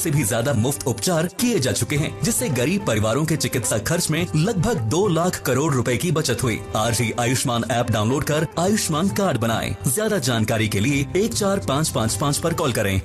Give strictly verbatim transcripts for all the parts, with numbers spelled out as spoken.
से भी ज्यादा मुफ्त उपचार किए जा चुके हैं, जिससे गरीब परिवारों के चिकित्सा खर्च में लगभग दो लाख करोड़ रुपए की बचत हुई। आज ही आयुष्मान ऐप डाउनलोड कर आयुष्मान कार्ड बनाएं। ज्यादा जानकारी के लिए एक चार पाँच पाँच पाँच पर कॉल करें।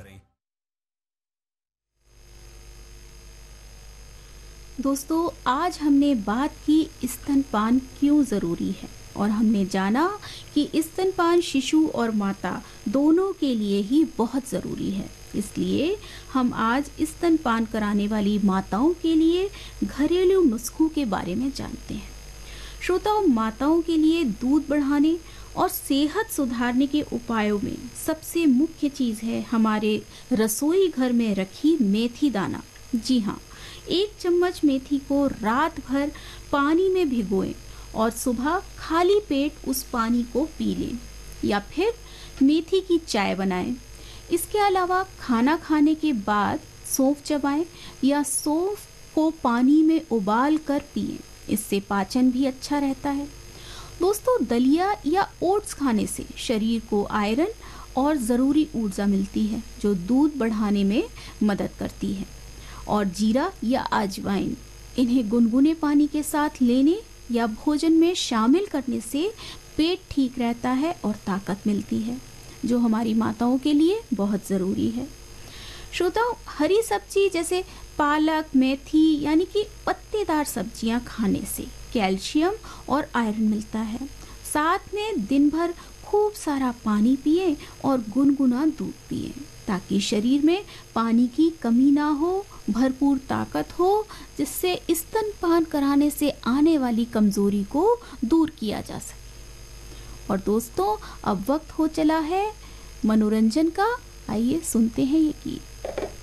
दोस्तों, आज हमने बात की स्तनपान क्यों ज़रूरी है और हमने जाना कि स्तनपान शिशु और माता दोनों के लिए ही बहुत ज़रूरी है। इसलिए हम आज स्तनपान कराने वाली माताओं के लिए घरेलू नुस्खों के बारे में जानते हैं। श्रोताओं, माताओं के लिए दूध बढ़ाने और सेहत सुधारने के उपायों में सबसे मुख्य चीज़ है हमारे रसोई घर में रखी मेथी दाना। जी हाँ, एक चम्मच मेथी को रात भर पानी में भिगोएं और सुबह खाली पेट उस पानी को पी लें या फिर मेथी की चाय बनाएं। इसके अलावा खाना खाने के बाद सौंफ चबाएं या सौंफ को पानी में उबाल कर पिएं। इससे पाचन भी अच्छा रहता है। दोस्तों, दलिया या ओट्स खाने से शरीर को आयरन और ज़रूरी ऊर्जा मिलती है जो दूध बढ़ाने में मदद करती है। और जीरा या अजवाइन, इन्हें गुनगुने पानी के साथ लेने या भोजन में शामिल करने से पेट ठीक रहता है और ताकत मिलती है, जो हमारी माताओं के लिए बहुत ज़रूरी है। श्रोताओं, हरी सब्जी जैसे पालक, मेथी यानी कि पत्तेदार सब्जियां खाने से कैल्शियम और आयरन मिलता है। साथ में दिन भर खूब सारा पानी पिएं और गुनगुना दूध पिएं ताकि शरीर में पानी की कमी ना हो, भरपूर ताकत हो, जिससे स्तनपान कराने से आने वाली कमजोरी को दूर किया जा सके। और दोस्तों, अब वक्त हो चला है मनोरंजन का। आइए सुनते हैं ये गीत।